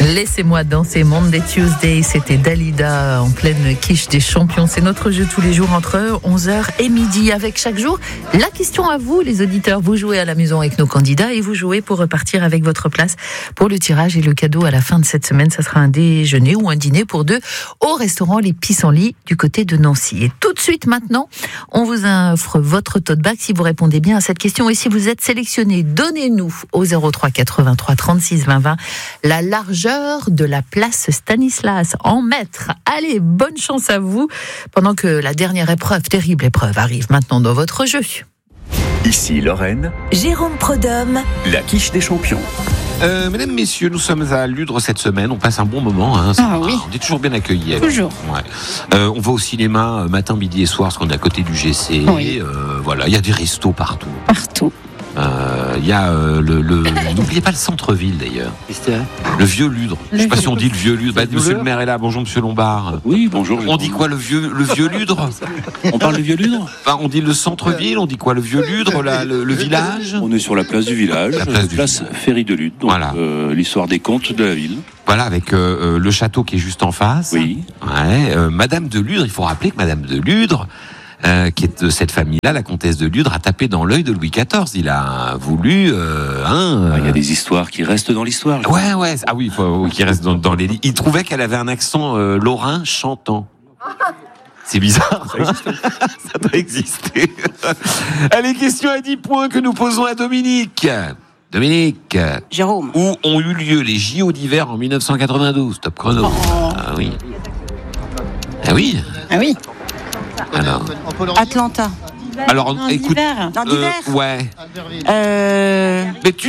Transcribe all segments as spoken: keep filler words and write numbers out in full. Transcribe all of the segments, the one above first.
Laissez-moi danser Monday Tuesday, c'était Dalida en pleine quiche des champions. C'est notre jeu tous les jours entre onze heures et midi avec chaque jour la question à vous les auditeurs. Vous jouez à la maison avec nos candidats et vous jouez pour repartir avec votre place pour le tirage et le cadeau à la fin de cette semaine. Ça sera un déjeuner ou un dîner pour deux au restaurant Les Pissenlits du côté de Nancy. Et tout de suite maintenant, on vous offre votre tote bag si vous répondez bien à cette question. Et si vous êtes sélectionné, donnez-nous au zéro trois quatre-vingt-trois trente-six vingt vingt la largeur de la place Stanislas en mètres. Allez, bonne chance à vous pendant que la dernière épreuve, terrible épreuve, arrive maintenant dans votre jeu. Ici Lorraine, Jérôme Prodhomme, la quiche des champions. Euh, mesdames, messieurs, nous sommes à Ludre cette semaine. On passe un bon moment. Hein, ah oui. On est toujours bien accueillis. Toujours. Ouais. Euh, on va au cinéma euh, matin, midi et soir, parce qu'on est à côté du G C. Oui. Euh, voilà, il y a des restos partout. Partout. Il euh, y a euh, le, le... N'oubliez pas le centre-ville d'ailleurs. Le vieux Ludre. Je sais pas si on dit le vieux Ludre. Bah, monsieur le maire est là. Bonjour monsieur Lombard. Oui, bonjour. On dit quoi le vieux, le vieux Ludre? On parle du vieux Ludre? Enfin, on dit le centre-ville. On dit quoi le vieux Ludre, la, le, le village? On est sur la place du village. La place, du place Ferry de Ludre. Donc, voilà. Euh, l'histoire des contes de la ville. Voilà, avec euh, le château qui est juste en face. Oui. Ouais. Euh, Madame de Ludre. Il faut rappeler que Madame de Ludre, Euh, qui est de cette famille-là, la comtesse de Ludre, a tapé dans l'œil de Louis quatorze. Il a voulu... Euh, hein, ah, il y a des histoires qui restent dans l'histoire. Là. Ouais, ouais. Ah oui, faut, qui restent dans, dans les livres. Il trouvait qu'elle avait un accent euh, lorrain chantant. C'est bizarre. Ça, existe. Ça doit exister. Allez, question à dix points que nous posons à Dominique. Dominique. Jérôme. Où ont eu lieu les J O d'hiver en dix-neuf cent quatre-vingt-douze? Top chrono. Oh. Ah oui. Ah oui. Ah oui. Alors. Atlanta. Alors, non, écoute, d'hiver. Non, d'hiver. Euh, ouais. Euh... Mais tu.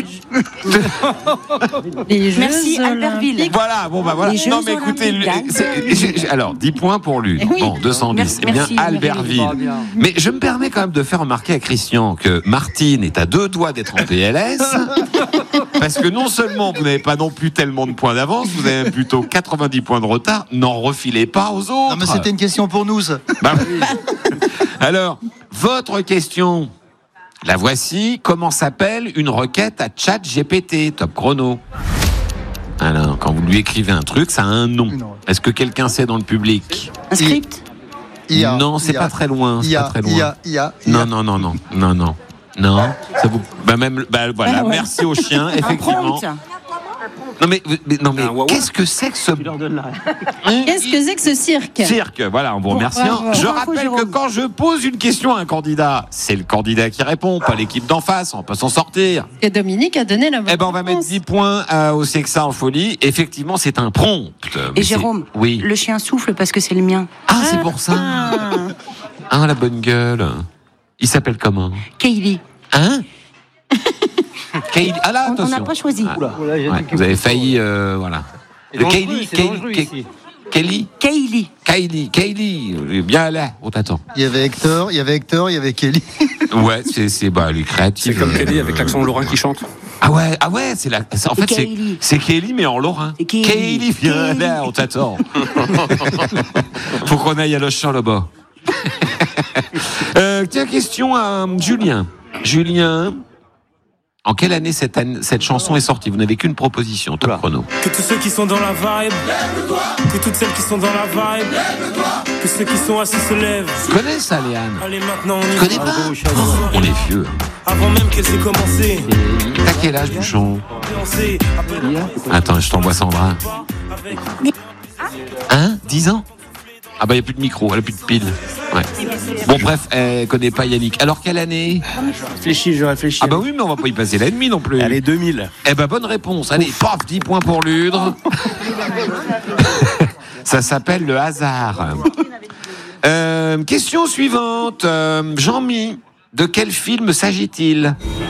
Les Jeux Merci, Albertville. Voilà, bon bah voilà. Les non mais écoutez, lui, c'est, j'ai, j'ai, alors dix points pour lui. Oui. Bon, deux cent dix. Eh bien, Albertville. Mais je me permets quand même de faire remarquer à Christian que Martine est à deux doigts d'être en P L S. Parce que non seulement vous n'avez pas non plus tellement de points d'avance, vous avez plutôt quatre-vingt-dix points de retard. N'en refilez pas aux autres. Non mais c'était une question pour nous. Bah, alors, votre question, la voici. Comment s'appelle une requête à ChatGPT? Top chrono. Alors, quand vous lui écrivez un truc, ça a un nom. Est-ce que quelqu'un sait dans le public? Un script? I A. Non, c'est I A. pas très loin. C'est I A. pas très loin. I A. I A. Non, non, non, non, non, non, non. Ça vous, bah même, bah voilà. Ah ouais. Merci au chien, effectivement. Non mais, mais non mais qu'est-ce que c'est que ce Qu'est-ce que c'est que ce cirque Cirque, voilà, en vous remerciant. Je rappelle que quand je pose une question à un candidat, c'est le candidat qui répond, pas l'équipe d'en face, on peut s'en sortir. Et Dominique a donné la bonne Eh ben on va mettre dix points à, au Sexa en folie. Effectivement, c'est un prompt. Et Jérôme, oui. Le chien souffle parce que c'est le mien. Ah, c'est pour ça. Ah, la bonne gueule. Il s'appelle comment? Kaylee. Hein? Kaylee. Ah là, on n'a pas choisi. Ah, ouais, vous avez failli, euh, voilà. Le Kaylee, Kaylee, Kaylee, Kaylee, Kaylee, Kaylee, bien là, on t'attend. Il y avait Hector, il y avait Hector, il y avait Kelly. Ouais, c'est, c'est, bah, les créatifs. C'est comme Kelly avec l'accent lorrain qui chante. Ah ouais, ah ouais, c'est la, c'est, en fait, c'est, c'est Kelly, mais en lorrain. Kaylee, viens là, on t'attend. Faut qu'on aille à l'Auchan là-bas. euh, tiens, question à Julien. Julien. En quelle année cette, année cette chanson est sortie? Vous n'avez qu'une proposition, top chrono. Que tous ceux qui sont dans la vibe, que toutes celles qui sont dans la vibe, que ceux qui sont assis se lèvent. Tu connais ça, Léane? Allez, maintenant on y Tu connais pas? Oh, on est vieux. Avant même qu'elle s'ait commencé. T'as quel âge, Bouchon? Attends, je t'envoie Sandra. Hein? dix ans? Ah bah il n'y a plus de micro, elle n'a plus de pile. Ouais. Bon bref, elle connaît pas Yannick. Alors quelle année? Je réfléchis, je réfléchis. Ah bah oui, mais on va pas y passer la nuit non plus. Allez, deux mille. Eh bah bonne réponse. Allez, paf, dix points pour Ludre. Ça s'appelle le hasard. Euh, question suivante. Euh, Jean-Mi, de quel film s'agit-il?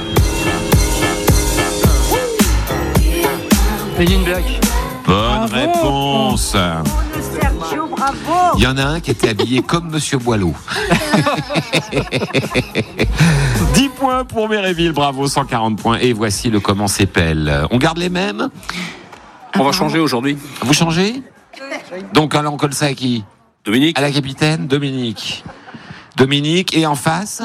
Men in Black. Bonne réponse. Il y en a un qui était habillé comme Monsieur Boileau. dix points pour Méréville, bravo, cent quarante points. Et voici le comment s'épelle. On garde les mêmes? On va changer aujourd'hui. Vous changez? Donc alors on colle ça à qui? Dominique. À la capitaine, Dominique. Dominique, et en face?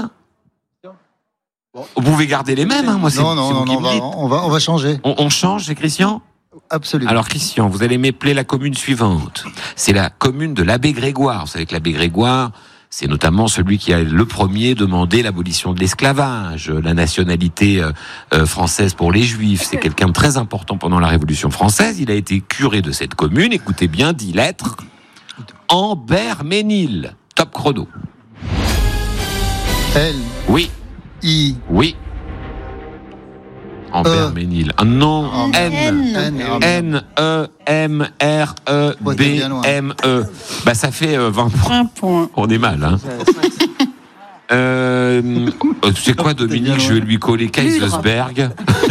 Vous pouvez garder les mêmes, hein, moi c'est. Non, non, c'est non, non on, va, on, va, on va changer. On, on change, c'est Christian? Absolument. Alors Christian, vous allez m'épeler la commune suivante. C'est la commune de l'abbé Grégoire. Vous savez que l'abbé Grégoire, c'est notamment celui qui a le premier demandé l'abolition de l'esclavage, la nationalité euh, française pour les Juifs. C'est quelqu'un de très important pendant la Révolution française. Il a été curé de cette commune. Écoutez bien, dix lettres. Amberménil. Top chrono. L. Oui. I. Oui. Amberménil. Un nom. N. N. N. E. M. R. E. B. M. E. Bah, ça fait euh, vingt points. Un point. On est mal, hein. Euh, c'est quoi, Dominique? Je vais lui coller Kaisersberg.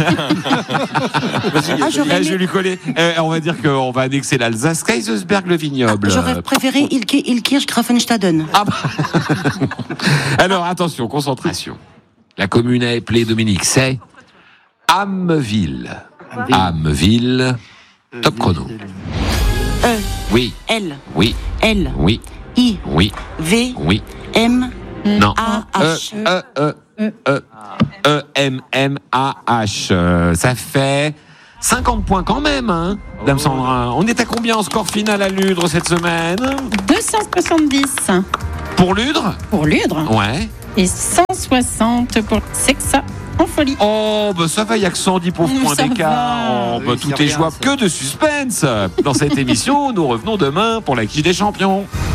Ah, j'aurais je vais lui coller. Euh, on va dire qu'on va annexer l'Alsace. Kaisersberg, le vignoble. Ah, j'aurais préféré Ilke, Ilkirch, Grafenstaden. Ah bah. Alors, attention, concentration. La commune à épeler, Dominique, c'est Ammeville. Ammeville. Top chrono. E. Oui. L. Oui. L. Oui. I. Oui. V. Oui. M. Non. A. E. H. E. E. E. E. M. M. A. H. Euh, ça fait cinquante points quand même, hein, Dame Sandra. On est à combien en score final à Ludre cette semaine? deux cent soixante-dix Pour Ludre? pour Ludre Ouais. et cent soixante pour Sexa en folie. Oh, bah ça va, il n'y a que cent dix pauvres Mmh, points ça d'écart. va. Oh, bah, Oui, tout c'est est rien, jouable ça. que de suspense. Dans cette émission, nous revenons demain pour la quiche des champions.